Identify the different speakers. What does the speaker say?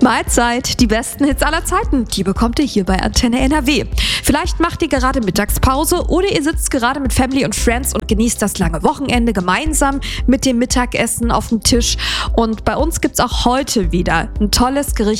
Speaker 1: Mahlzeit, die besten Hits aller Zeiten, die bekommt ihr hier bei Antenne NRW. Vielleicht macht ihr gerade Mittagspause oder ihr sitzt gerade mit Family und Friends und genießt das lange Wochenende gemeinsam mit dem Mittagessen auf dem Tisch. Und bei uns gibt's auch heute wieder ein tolles Gericht